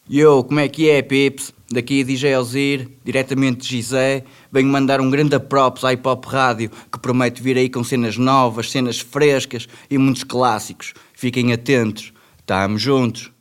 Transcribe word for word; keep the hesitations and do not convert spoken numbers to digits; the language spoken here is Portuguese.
Yo, como é que é, pips? Daqui D J Ozir, diretamente de Gizé, venho mandar um grande props à Hip Hop Rádio, que promete vir aí com cenas novas, cenas frescas e muitos clássicos. Fiquem atentos, tamo juntos.